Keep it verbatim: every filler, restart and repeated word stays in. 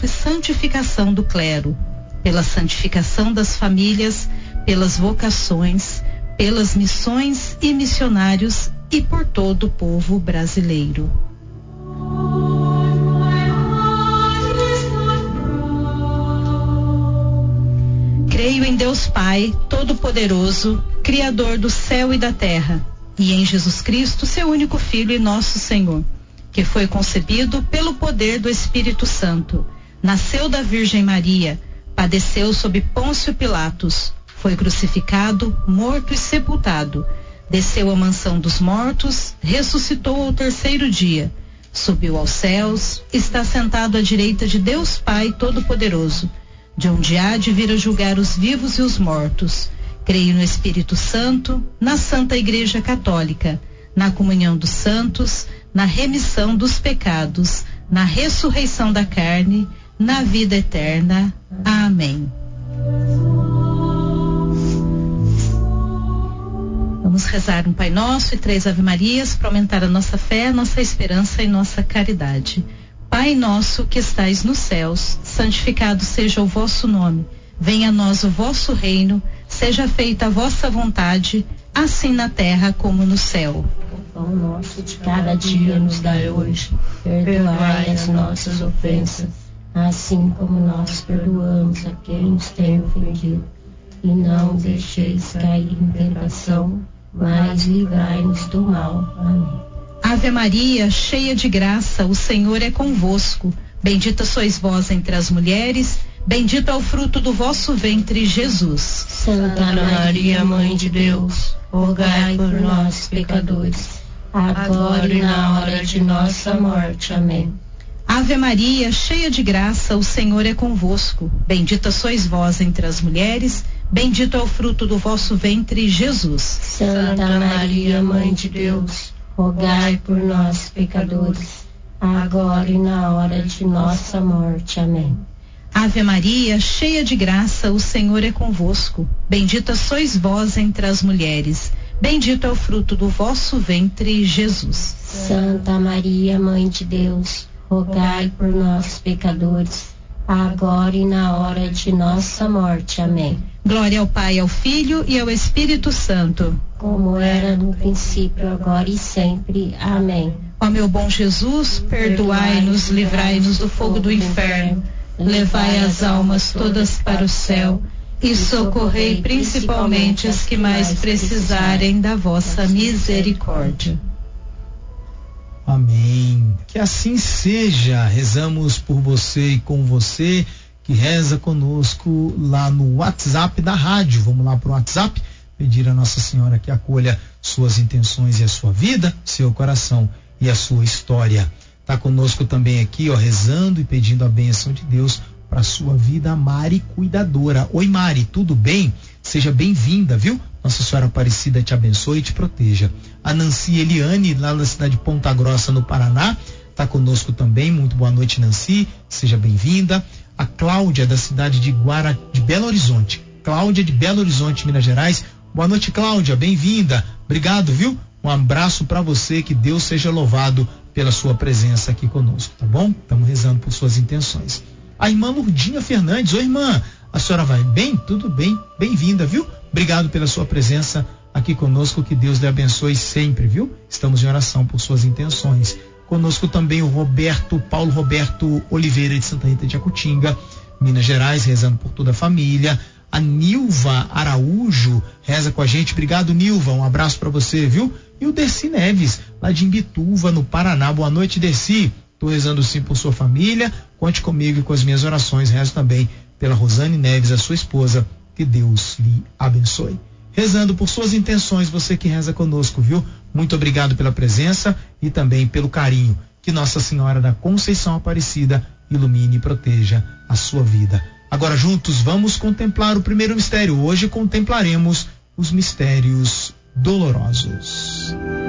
e santificação do clero, pela santificação das famílias, pelas vocações, pelas missões e missionários e por todo o povo brasileiro. Creio em Deus Pai, Todo-Poderoso, Criador do céu e da terra, e em Jesus Cristo, seu único Filho e nosso Senhor, que foi concebido pelo poder do Espírito Santo, nasceu da Virgem Maria, padeceu sob Pôncio Pilatos, foi crucificado, morto e sepultado, desceu à mansão dos mortos, ressuscitou ao terceiro dia, subiu aos céus, está sentado à direita de Deus Pai Todo-Poderoso, de onde há de vir a julgar os vivos e os mortos. Creio no Espírito Santo, na Santa Igreja Católica, na comunhão dos santos, na remissão dos pecados, na ressurreição da carne, na vida eterna. Amém. Vamos rezar um Pai Nosso e três Ave Marias para aumentar a nossa fé, nossa esperança e nossa caridade. Pai nosso que estais nos céus, santificado seja o vosso nome. Venha a nós o vosso reino, seja feita a vossa vontade, assim na terra como no céu. O pão nosso de cada dia nos dai hoje. Perdoai as nossas ofensas, assim como nós perdoamos a quem nos tem ofendido. E não deixeis cair em tentação, mas livrai-nos do mal. Amém. Ave Maria, cheia de graça, o Senhor é convosco. Bendita sois vós entre as mulheres, bendito é o fruto do vosso ventre, Jesus. Santa Maria, Mãe de Deus, rogai por nós, pecadores, agora e na hora de nossa morte. Amém. Ave Maria, cheia de graça, o Senhor é convosco. Bendita sois vós entre as mulheres, bendito é o fruto do vosso ventre, Jesus. Santa Maria, Mãe de Deus, rogai por nós, pecadores, agora e na hora de nossa morte. Amém. Ave Maria, cheia de graça, o Senhor é convosco. Bendita sois vós entre as mulheres, bendito é o fruto do vosso ventre, Jesus. Santa Maria, Mãe de Deus, rogai por nós, pecadores, agora e na hora de nossa morte. Amém. Glória ao Pai, ao Filho e ao Espírito Santo, como era no princípio, agora e sempre. Amém. Ó meu bom Jesus, perdoai-nos, livrai-nos do fogo do inferno, levai as almas todas para o céu e socorrei principalmente as que mais precisarem da vossa misericórdia. Amém. Que assim seja. Rezamos por você e com você que reza conosco lá no WhatsApp da rádio. Vamos lá para o WhatsApp pedir a Nossa Senhora que acolha suas intenções e a sua vida, seu coração e a sua história. Tá conosco também aqui, ó, rezando e pedindo a bênção de Deus para sua vida, a Mari Cuidadora. Oi, Mari, tudo bem? Seja bem-vinda, viu? Nossa Senhora Aparecida te abençoe e te proteja. A Nancy Eliane, lá na cidade de Ponta Grossa, no Paraná, tá conosco também. Muito boa noite, Nancy. Seja bem-vinda. A Cláudia, da cidade de Guara, de Belo Horizonte. Cláudia de Belo Horizonte, Minas Gerais. Boa noite, Cláudia. Bem-vinda. Obrigado, viu? Um abraço para você. Que Deus seja louvado pela sua presença aqui conosco, tá bom? Estamos rezando por suas intenções. A irmã Lourdinha Fernandes. Oi, irmã. A senhora vai bem? Tudo bem? Bem-vinda, viu? Obrigado pela sua presença aqui conosco, que Deus lhe abençoe sempre, viu? Estamos em oração por suas intenções. Conosco também o Roberto, Paulo Roberto Oliveira de Santa Rita de Jacutinga, Minas Gerais, rezando por toda a família. A Nilva Araújo reza com a gente. Obrigado, Nilva. Um abraço para você, viu? E o Dercy Neves, lá de Imbituva, no Paraná. Boa noite, Dercy. Estou rezando sim por sua família. Conte comigo e com as minhas orações. Rezo também pela Rosane Neves, a sua esposa. Que Deus lhe abençoe. Rezando por suas intenções, você que reza conosco, viu? Muito obrigado pela presença e também pelo carinho. Que Nossa Senhora da Conceição Aparecida ilumine e proteja a sua vida. Agora juntos vamos contemplar o primeiro mistério. Hoje contemplaremos os mistérios dolorosos.